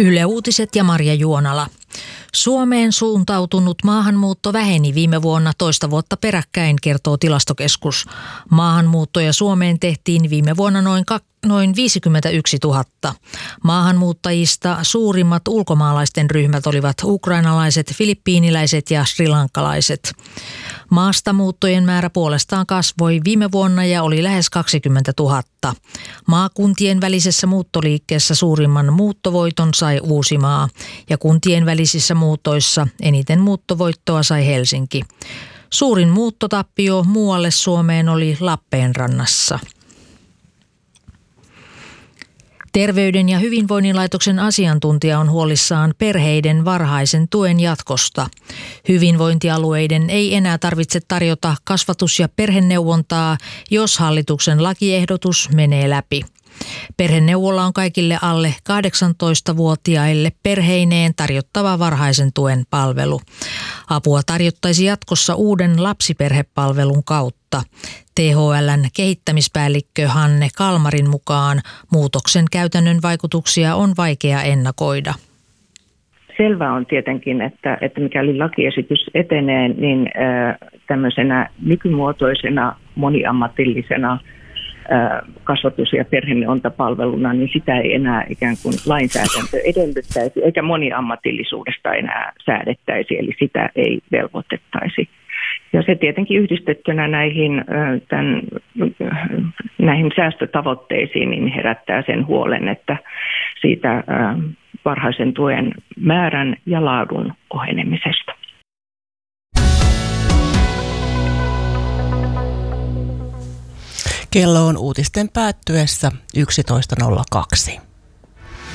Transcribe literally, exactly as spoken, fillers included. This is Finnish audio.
Yle Uutiset ja Marja Juonala. Suomeen suuntautunut maahanmuutto väheni viime vuonna toista vuotta peräkkäin, kertoo Tilastokeskus. Maahanmuuttoja Suomeen tehtiin viime vuonna noin, noin viisikymmentäyksituhatta. Maahanmuuttajista suurimmat ulkomaalaisten ryhmät olivat ukrainalaiset, filippiiniläiset ja srilankalaiset. Maastamuuttojen määrä puolestaan kasvoi viime vuonna ja oli lähes kaksikymmentätuhatta. Maakuntien välisessä muuttoliikkeessä suurimman muuttovoiton sai Uusimaa ja kuntien välisissä muutoissa eniten muuttovoittoa sai Helsinki. Suurin muuttotappio muualle Suomeen oli Lappeenrannassa. Terveyden ja hyvinvoinnin laitoksen asiantuntija on huolissaan perheiden varhaisen tuen jatkosta. Hyvinvointialueiden ei enää tarvitse tarjota kasvatus- ja perheneuvontaa, jos hallituksen lakiehdotus menee läpi. Perheneuvola on kaikille alle kahdeksantoistavuotiaille perheineen tarjottava varhaisen tuen palvelu. Apua tarjottaisi jatkossa uuden lapsiperhepalvelun kautta. T H L:n kehittämispäällikkö Hanne Kalmarin mukaan muutoksen käytännön vaikutuksia on vaikea ennakoida. Selvä on tietenkin, että, että mikäli lakiesitys etenee, niin äh, tämmöisenä nykymuotoisena moniammatillisena kasvatus- ja perheneuvontapalveluna, niin sitä ei enää ikään kuin lainsäädäntö edellyttäisi, eikä moniammatillisuudesta enää säädettäisi, eli sitä ei velvoitettaisi. Ja se tietenkin yhdistettynä näihin, tämän, näihin säästötavoitteisiin niin herättää sen huolen, että siitä varhaisen tuen määrän ja laadun ohenemisesta. Kello on uutisten päättyessä yksitoista nolla kaksi.